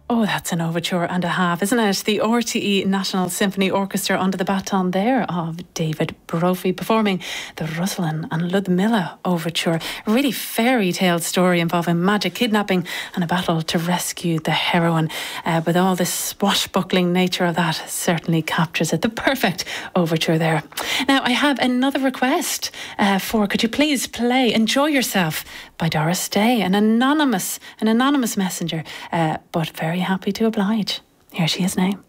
Oh, that's an overture and a half, isn't it? The RTE National Symphony Orchestra under the baton there of David Brophy performing the Ruslan and Ludmilla overture. A really fairy tale story involving magic, kidnapping and a battle to rescue the heroine. With all the swashbuckling nature of that, certainly captures it. The perfect overture there. Now, I have another request could you please play Enjoy Yourself by Doris Day, an anonymous messenger, but very happy to oblige. Here she is now.